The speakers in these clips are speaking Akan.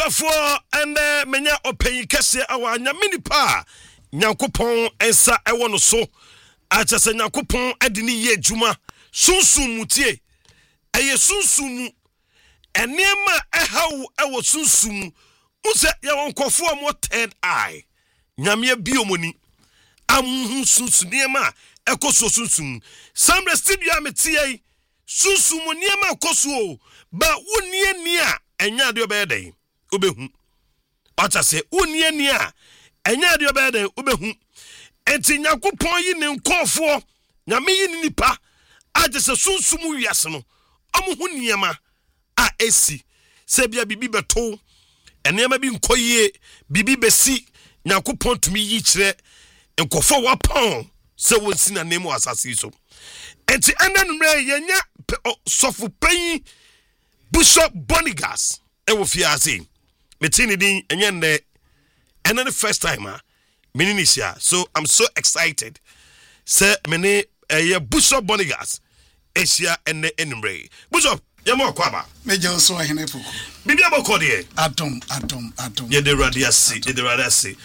Bushafo and menya open kese awa nyamini pa Nyankopon ensa ewo no so achese Nyankopon adini ye adwuma sunsun mutie eye sunsun enema ehaw ewo sunsun use ya wonkofo mo third eye nyame biomoni amhu sunsun niema ekoso sunsun samre studio ametie sunsun mo niema ekoso ba wonie ni a enya de obeden obehu otase wonie ni a enya de obeden obehu enti Nyankopon yi ne nkofo nyame yi ni nipa agese sunsun wiase no amuhu niema a esi se bia bibi beto enema bi nkoyie bibi besi Nyankopon tumi yi kire nkofo wapon se wonsi na nemu asase so enti ananumre yenya sofu pen Bishop Bonigas ewo fiase metini din enye and the first time Mininisha. So I'm so excited. Say many Bishop Bonigas Asia and the Enumre. Bishop, Yamo Kwaba. Major so I have Bibi Abokodi. Atom. Yeah, the radiasi.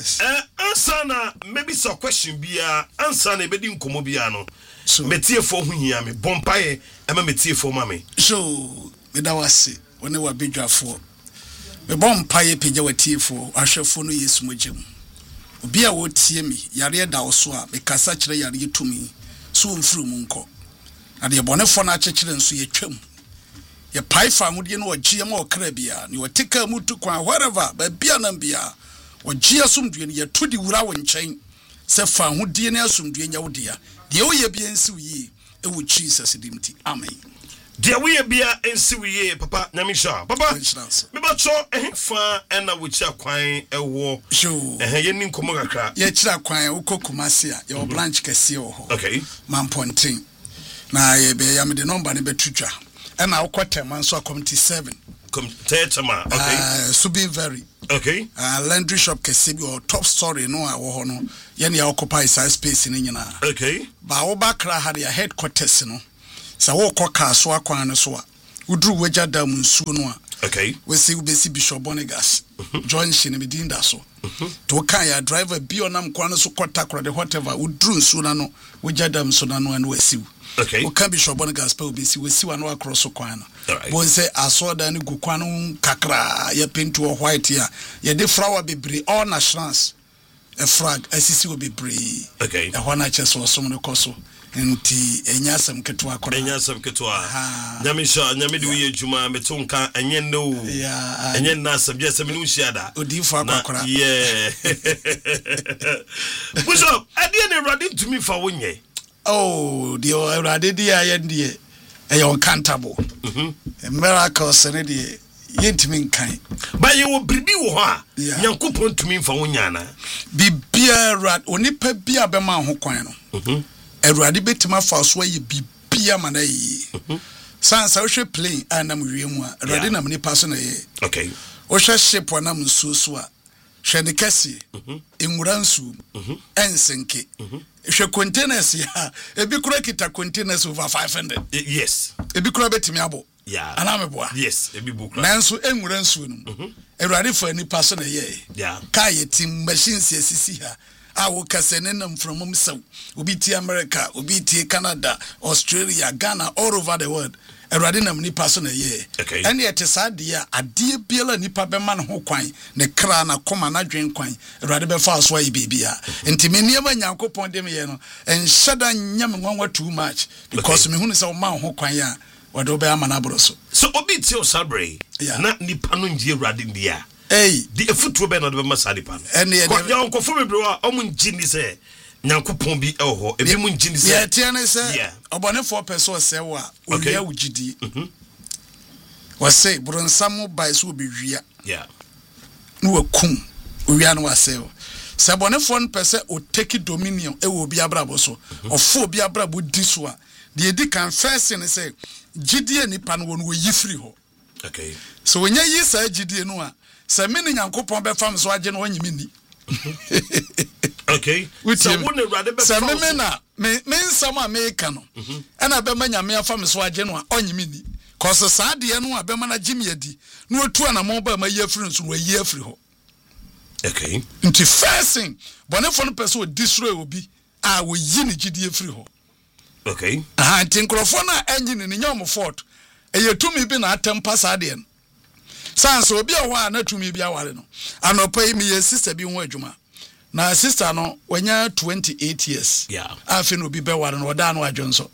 Answer maybe some question be answer ne bedin komobiano. So metie for hu hia me bompae e ma metie for mame. So me da wase woni wa bedwafo. Me bompae pagya watie for ahwefo no Yesu mogem. Obi a wotie me yare da wo so a me kasa kire yare tumi so mfuru mu nko. Ade bonefo na akekere nso ye twam. Ye pai fa hudie no ogie ma okra bia ne wotika mutu kwa wherever ba bia na bia ogie asomdue ne ye todi wura wo nchen se fa hudie ne asomdue nya wodia de oye bia nsi wiye e wo Jesus dimti amen de oye bia nsi wiye papa nyamisha papa me ba cho fa na wo chia kwan e wo ye ni nkomo kakra ye kira kwan ukokumase a ye branch kese wo ho okay mamponten na ye be ya me de number ne betutwa and I Quaterman so committee 7. Tetama, okay. Subin very. Okay. Laundry shop Kesibi or top story no I Yeni occupy size space in Yana. Okay. Ba Obakra had their headquarters no. So walk so aquana so. We drew Waja Damun Sunwa. Okay. We see Bishop Bonigas. Join Shinimidin Daso. To Kaya driver be on Quanaso Kotakra, whatever, we drew Sunano, Waja Dam Sonano and Wesi. Okay. We can't be sure Bonigas we see one across Okwana. Right. Boy say I saw the Gukwano Kakra, ye paint to a white here. Ye de flower be bree all nationals. A frag, SCC will be bree. Okay. A one chess or some coso. Nti enyasam ketwa kora enyasam ketwa nyamisha nyamedi wiye juma metonka enye no enye nasam je sem nu shiada odifo akora yeah Bishop adie ne radi ntumi fa wonye oh the radi dia ye ndie e yon cantable miracles ne die yentimi nkan ba ye wo bribi wo ho a Nyankopon ntumi fa wonya na bibia rad onipa bia be ma ho kwan no Eradi betima fa so ye bibia mana yi sansa wo hwe plane anam wiemu a eradi nam ni paso na ye okay wo hwe ship anam nsuo so a hwe ne kase enwura nsu ensenke hwe containers ya ebi kura kita containers over 500 yes ebi kura betimi abo yeah anameboa yes ebi bukura nanso enwura nsu no eradi fa ni paso na ye yeah ka ye tim machines yesisi ha awo kasenenam from Mumsa, Ubiti America, Ubiti Canada, Australia, Ghana, all over the world. A radinam ni person a year. Okay. And yet a sad dear, a dear Billa Nipa Beman ho quine, ne crana, comma, na drain quine, a radical fast way baby. And Timiniama Yanko Pondemiano, and Shadan Yamon too much, because me who is our man ho quine, or do bear manabroso. So Obitio Sabre, not Nipanunji radin dia. Hey, the football be not be masadi pan. And the uncle for me, bro, Jimmy say, Nyankopon bi eho, ebi mun jini say. Yeah, tiane say, obone 4 person say wa, oria ugidi. Was say, Bronsamo by so be wia. Yeah. No kum, oria no say. Say obone 4 person o take dominion e wo bi abrabo so. Of 4 bi abrabo di so a. The edi kan first and say, gidi nipa no wo yifiri ho. Okay. So when you say gidi no a, say me Nyankopon be fam so age no wanyimi ni. Okay. So wouldn't rather be say me nsam a me ka no. E na be ma nyame afam so age no a onyimi ni. cause saade no abema na gym yedi no otu anamo ba ma yefri nso wa yefri ho okay nti first thing bonefo no person o destroy obi a wo yi ni gidi efri ho okay nti nkrofo na engine ni nyom fort eyetumi bi na atempa saade no sans obi a ho na tumi bi aware no anopa mi ye sister bi ho adwuma na sister no wanya 28 years afi no bi be ware no oda no adwonso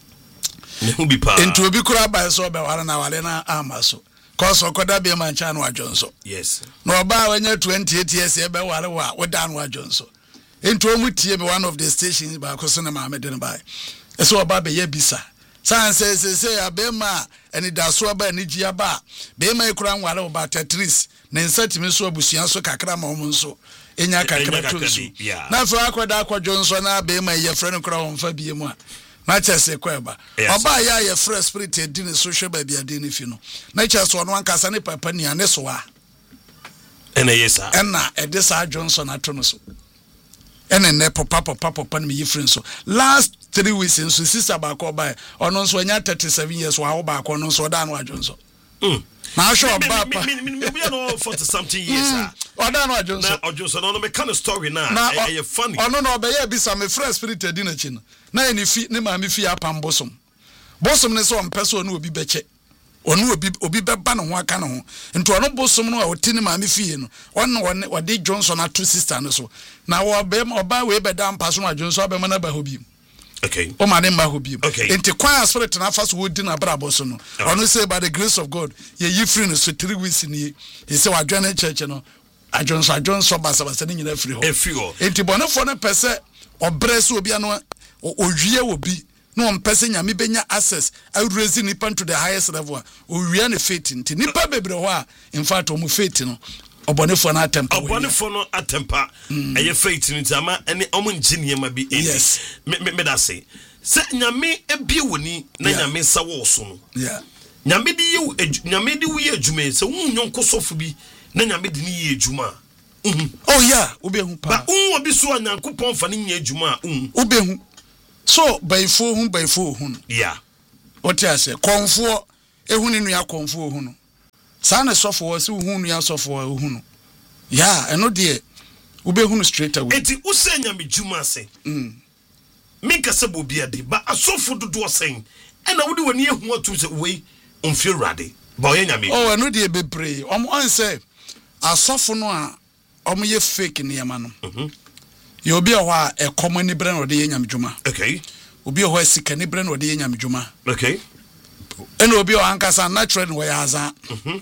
ne hu bi pa enti obi kura ba so be ware na wale na amaso cause okoda be man cha no adwonso yes no oba wanya 28 years e be ware wa oda no adwonso enti o mu tie me one of the stations ba ko so na ma me de no ba eso oba be ye bisa san say abema eni daso ba eni gia ba be ma ikura nwale oba tetris na nsatimi so abusuan so kakra ma omo nso enya kakra tunso na fa akoda akwadwo nso na be ma ye frɛ no kura won fa bie mu a na chese kweba oba ya ye fresh spirit edi ne so hwe ba bia de ne fi no na chese ono ankasa ne papa ni ane so a ena yesa ena edisa Johnson atono so ena ne papa me yifrin so last 3 weeks so sister ba ko ba ono so anya 37 years wa wo ba ko no so da no adwonso na sure ba pa we are no 40 something years oda no adwonso na adwonso no me kind of story na e funny ono no be ya bisa me fresh spirit edi na chi no na eni fi ne ma me fi apam bosom ne so mpeso no obi beche onu obi beba no ho aka no ho nti ono bosom no a oti ne ma me fi no ono de Johnson ato sister no so na wo be oba we be da mpa so na Johnson be mana ba hobi okay o ma ne ma hobi okay nti kwa spirit na fa so wo di na brabo so no ono say by the grace of God ye yifri no so 3 weeks ni he say wa dwane church no Johnson basa ne nyina free ho nti bonefo no pese obrese obi ano owie obi no mpese nyame benya access I raise nipa to the highest level owie na faith nti nipa bebre ho a in fact omu faith no obonefo na atempa eye faith nti ama ene omu engineer ma bi yes me da say se nyame ebie woni na nyame sa wo so no yeah nyame di wo ye adwuma se wo nyonko sofo bi na nyame di ni ye adwuma oh yeah obehu pa ba obi so anyankopon fa ni nya adwuma obehu so baifo hu yeah what you say konfo ehu ni nua konfo hu no sa na sofo wo se hu nua sofo wo hu no yeah eno de obehu no straight away enti usenya me dwuma se minka se bobi ade ba asofo dodo sen ena wodi wani ehu atum se we onfie rade ba oyenya me oh eno de bebre on say asofo no a omo ye fake ne yama no ye obi ho a ekomani bre na ode ye nyam dwuma okay obi ho asika ne bre na ode ye nyam dwuma okay ena obi ho ankasa natural no ya aza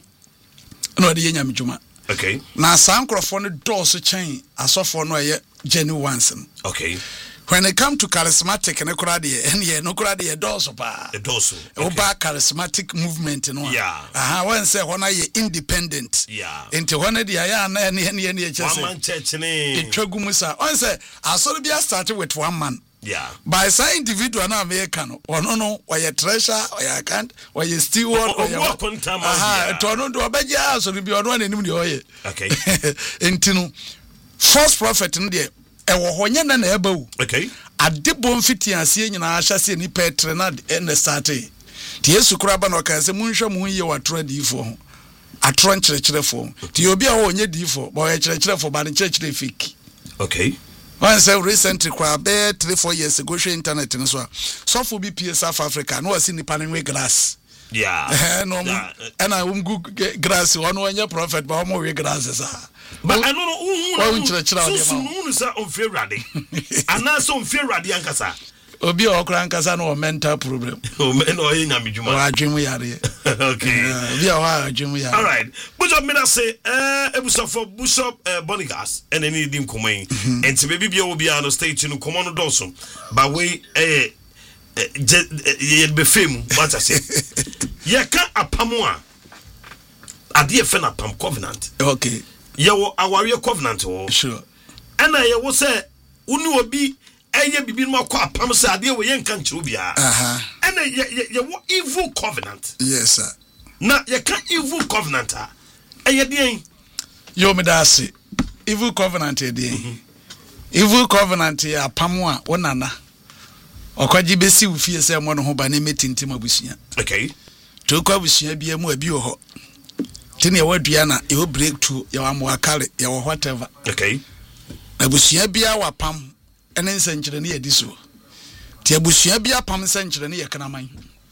na ode ye nyam dwuma okay na sankrofo no dose chen asofo no ye genuine okay when it come to charismatic ne kura de ene no kura de dose pa dose oba charismatic movement no when say hona ye independent enti hona de ya na ene chese one man church ne etwagumusa on say asori bia start with one man by say individual na America no ono no oye treasure oye account oye steward oye to no do obeja asori bia ono anim de oye okay enti no false prophet no de ewo honye na eba wu okay adebo mfiti ase nyina ahyase ni petre na en start ti Yesu kura ba no kan se munhwe mu ye watro adifo ho atro nkyerɛkyerɛfo ti obi a ho onye difo ba ye kyerɛkyerɛfo ba ne kyerɛkyerɛ fake okay one say recently kwa be 3-4 years ago show internet no so for be PS South Africa no was in the panel glass no and I grass one when prophet but mo we grasses but I don't know who say on fear radi ana so on fear radi ankasa obi okra ankasa no mental problem o men o yin amidwuma wa adwemu yare okay obi o wa adwemu yare all right bishop me na say bishop Bonigas and any dim komai enti baby bia obi an state no komo no doso but we ye be fame what I say ye ka apamo a ade fe na pam covenant okay ye wo aware covenant wo sure ana ye wo say unu obi eye bibi no akọ apam say ade we ye nka nkyerɛ bia ana ye wo evil covenant yes sir na ye ka evil covenant a eye den yo me da se evil covenant e den evil covenant ya apam a wonana okwaji besi ufie se mo no ho ba ne metintim abusua okay to kwa busua bia mu abi wo ho tene wadua na e break to ya amwakale ya whatever okay abusua bia wapam ene nsankyere ne yedi so ti abusua bia pam nsankyere ne ye kanaman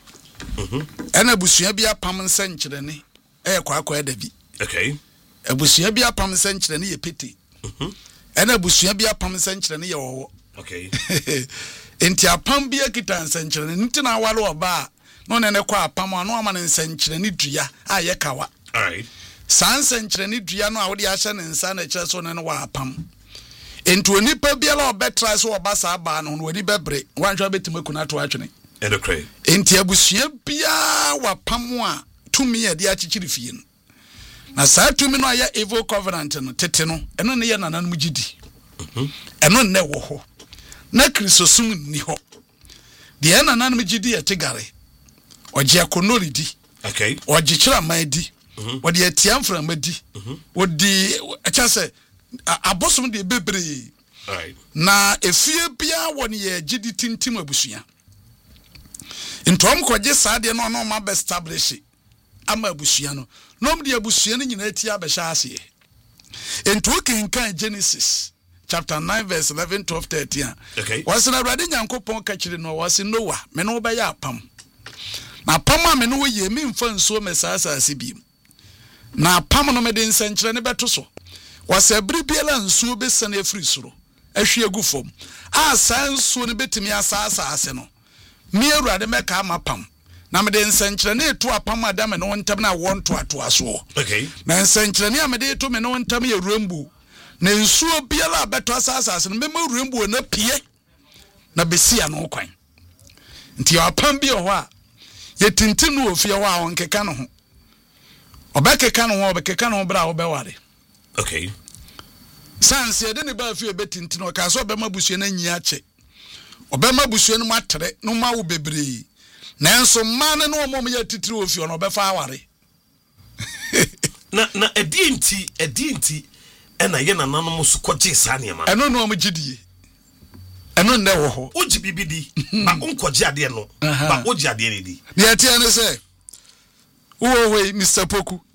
ene abusua bia pam nsankyere ne kwa dabi okay abusua bia pam nsankyere ne ye pete ene abusua bia pam nsankyere ne ye wo okay enti apam bia kita nsankyere ne ntina awale oba no ne kwa apam ano ama nsankyere ne dua aye kawa all right nsankyere ne dua no a wode ahye ne nsa na kyerɛ so ne no wa apam enti onipa biala obetra so oba sa ba no woni bebre wanhwa betima kuna to atwene okay enti abusua bia wa pam a tumi ye de achichiri fie no na sa tumi no ya evil covenant no tete no eno ne ye nanan mu gidi eno ne wo ho na krisosum ni ho de nanan mu gidi ya tegare oje akonolidi okay oje kira madi wodi atiamfra madi wodi achase abosom de bebre right na efie bia woni ye gidi tintim abusua ntom koje saade no no ma be establish ama abusua no nom de abusua no nyina ti abehya ase ento kenkan Genesis chapter 9 verse 11 12 13 okay was na Awurade Nyankopɔn ka kire no was Noah me no be ya apam na apam a me no ye me mfa nsuo mesasa ase bi na apam no me de nsankyere ne beto so was ebri biela nsuo be sane afiri soro ahwe agufom a sansuo ne betimi asasa ase no me Awurade meka amapam na me de nsankyere ne etu apam adam ne wontam na wonto atoaso okay na nsankyere ne amede etu me ne wontam ye ruembu na nsuo biela beto asasa no me ruembu na pie na besia no kwan nti apam bi ho a ye tintin no ofie ho a onkeka no ho obekeka no ho obekeka no bra obeware okay sanse de ne ba fie betintin o ka so obema busue na nyi ache obema busue no matere no ma wo bebre na enso man ne no mom ya titiri ofie no obefa aware na edinti ena ye nananom so koje sane ma eno no omgidie eno nde wo ho oji bibidi ba onkoje ade no ba oji ade ne di ne atia ne se wo we Mr. Poku